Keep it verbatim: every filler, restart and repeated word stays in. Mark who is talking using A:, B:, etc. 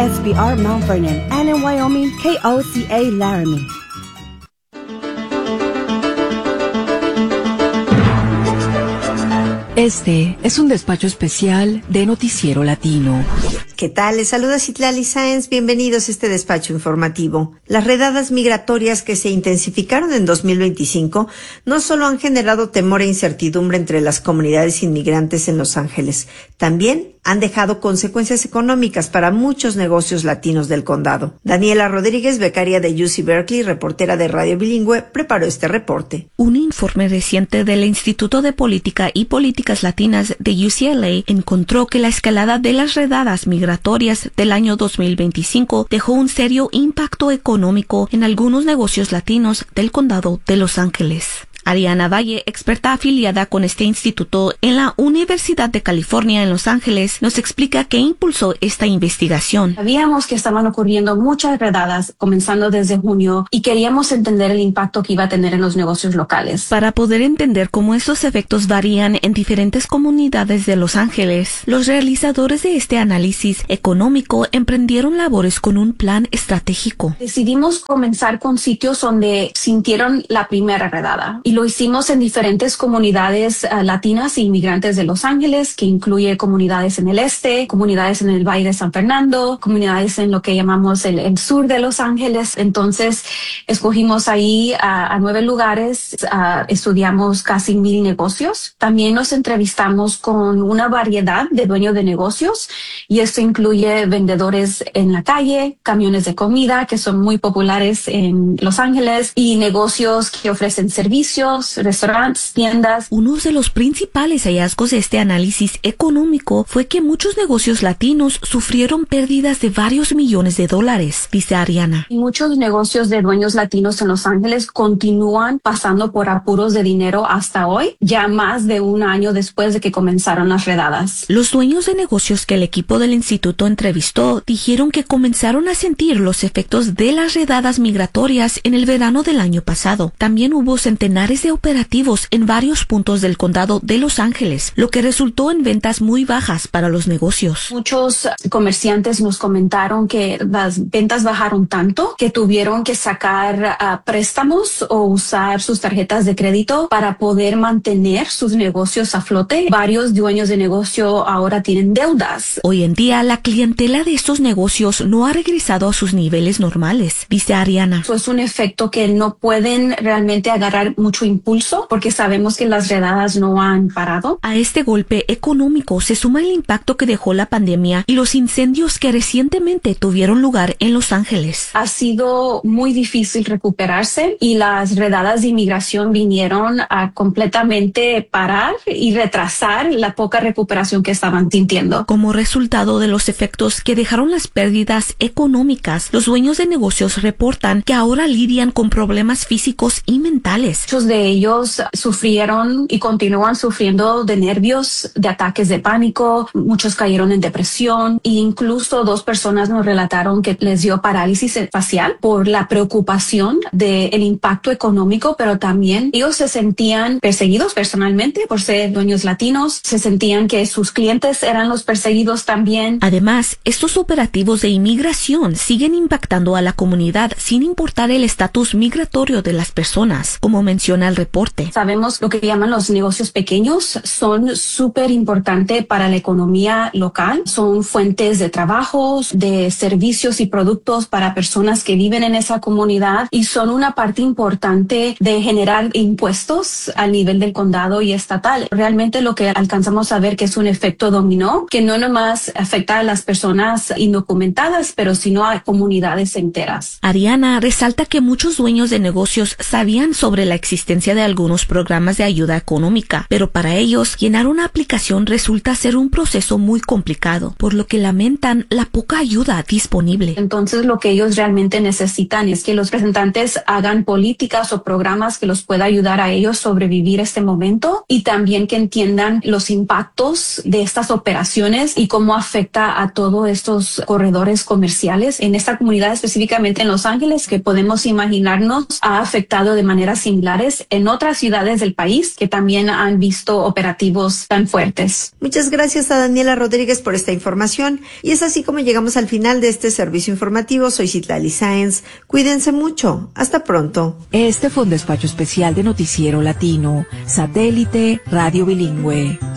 A: S B R Mount Vernon, and in Wyoming, K O C A Laramie.
B: Este es un despacho especial de Noticiero Latino.
C: ¿Qué tal? Les saluda Citlali Sáenz. Bienvenidos a este despacho informativo. Las redadas migratorias que se intensificaron en dos mil veinticinco no solo han generado temor e incertidumbre entre las comunidades inmigrantes en Los Ángeles, también han dejado consecuencias económicas para muchos negocios latinos del condado. Daniela Rodríguez, becaria de U C Berkeley, reportera de Radio Bilingüe, preparó este reporte.
D: Un informe reciente del Instituto de Política y Políticas Latinas de U C L A encontró que la escalada de las redadas migratorias del año dos mil veinticinco dejó un serio impacto económico en algunos negocios latinos del condado de Los Ángeles. Ariana Valle, experta afiliada con este instituto en la Universidad de California en Los Ángeles, nos explica qué impulsó esta investigación.
E: Sabíamos que estaban ocurriendo muchas redadas comenzando desde junio y queríamos entender el impacto que iba a tener en los negocios locales.
D: Para poder entender cómo estos efectos varían en diferentes comunidades de Los Ángeles, los realizadores de este análisis económico emprendieron labores con un plan estratégico.
E: Decidimos comenzar con sitios donde sintieron la primera redada. Y lo hicimos en diferentes comunidades uh, latinas e inmigrantes de Los Ángeles, que incluye comunidades en el este, comunidades en el Valle de San Fernando, comunidades en lo que llamamos el, el sur de Los Ángeles. Entonces, escogimos ahí a, a nueve lugares, uh, estudiamos casi mil negocios. También nos entrevistamos con una variedad de dueños de negocios, y esto incluye vendedores en la calle, camiones de comida, que son muy populares en Los Ángeles, y negocios que ofrecen servicios, restaurantes, tiendas.
D: Uno de los principales hallazgos de este análisis económico fue que muchos negocios latinos sufrieron pérdidas de varios millones de dólares, dice Ariana.
E: Y muchos negocios de dueños latinos en Los Ángeles continúan pasando por apuros de dinero hasta hoy, ya más de un año después de que comenzaron las redadas.
D: Los dueños de negocios que el equipo del instituto entrevistó dijeron que comenzaron a sentir los efectos de las redadas migratorias en el verano del año pasado. También hubo centenares de operativos en varios puntos del condado de Los Ángeles, lo que resultó en ventas muy bajas para los negocios.
E: Muchos comerciantes nos comentaron que las ventas bajaron tanto que tuvieron que sacar uh, préstamos o usar sus tarjetas de crédito para poder mantener sus negocios a flote. Varios dueños de negocio ahora tienen deudas.
D: Hoy en día, la clientela de estos negocios no ha regresado a sus niveles normales, dice Ariana.
E: Eso es un efecto que no pueden realmente agarrar mucho impulso porque sabemos que las redadas no han parado.
D: A este golpe económico se suma el impacto que dejó la pandemia y los incendios que recientemente tuvieron lugar en Los Ángeles.
E: Ha sido muy difícil recuperarse y las redadas de inmigración vinieron a completamente parar y retrasar la poca recuperación que estaban sintiendo.
D: Como resultado de los efectos que dejaron las pérdidas económicas, los dueños de negocios reportan que ahora lidian con problemas físicos y mentales.
E: Muchos de ellos sufrieron y continúan sufriendo de nervios, de ataques de pánico, muchos cayeron en depresión e incluso dos personas nos relataron que les dio parálisis facial por la preocupación del impacto económico, pero también ellos se sentían perseguidos personalmente por ser dueños latinos, se sentían que sus clientes eran los perseguidos también.
D: Además, estos operativos de inmigración siguen impactando a la comunidad sin importar el estatus migratorio de las personas, como menciona el reporte.
E: Sabemos lo que llaman los negocios pequeños, son súper importantes para la economía local, son fuentes de trabajos, de servicios y productos para personas que viven en esa comunidad y son una parte importante de generar impuestos al nivel del condado y estatal. Realmente lo que alcanzamos a ver que es un efecto dominó, que no nomás afecta a las personas indocumentadas, pero sino a comunidades enteras.
D: Ariana resalta que muchos dueños de negocios sabían sobre la existencia de algunos programas de ayuda económica, pero para ellos llenar una aplicación resulta ser un proceso muy complicado, por lo que lamentan la poca ayuda disponible.
E: Entonces lo que ellos realmente necesitan es que los representantes hagan políticas o programas que los pueda ayudar a ellos sobrevivir este momento y también que entiendan los impactos de estas operaciones y cómo afecta a todos estos corredores comerciales en esta comunidad, específicamente en Los Ángeles, que podemos imaginarnos ha afectado de maneras similares ciudades, en otras ciudades del país que también han visto operativos tan fuertes.
C: Muchas gracias a Daniela Rodríguez por esta información. Y es así como llegamos al final de este servicio informativo. Soy Citlali Sáenz. Cuídense mucho. Hasta pronto.
B: Este fue un despacho especial de Noticiero Latino, Satélite Radio Bilingüe.